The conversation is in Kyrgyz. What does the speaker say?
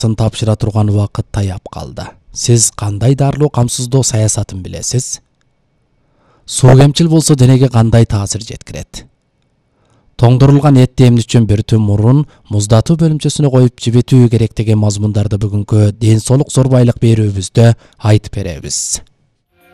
тапшыра турган убакыт таяп калды. Сиз кандай дарылуу камсыздоо саясатын билесиз? Суу кемчил болсо денеге кандай таасир жеткирет? Тоңдурулган этти эмничен бир түн мурун муздатуу бөлүмчөсүнө коюп жибетүү керек деген мазмундарды бүгүнкү ден соолук зорбайлык берүүбүздө айтып беребиз.